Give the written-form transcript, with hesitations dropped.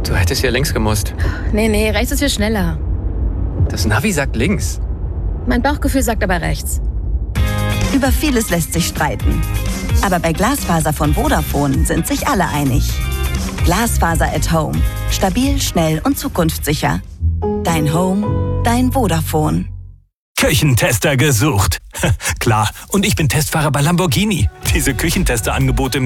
Du hättest hier links gemusst. Nee, rechts ist hier schneller. Das Navi sagt links. Mein Bauchgefühl sagt aber rechts. Über vieles lässt sich streiten. Aber bei Glasfaser von Vodafone sind sich alle einig. Glasfaser at Home. Stabil, schnell und zukunftssicher. Dein Home, dein Vodafone. Küchentester gesucht. Klar, und ich bin Testfahrer bei Lamborghini. Diese Küchentester-Angebote